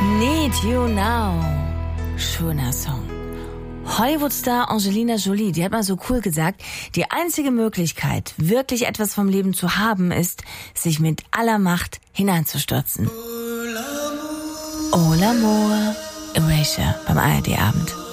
Need You Now. Schöner Song. Hollywood-Star Angelina Jolie, die hat mal so cool gesagt, die einzige Möglichkeit, wirklich etwas vom Leben zu haben, ist, sich mit aller Macht hineinzustürzen. Oh l'amour. Erasure beim ARD-Abend.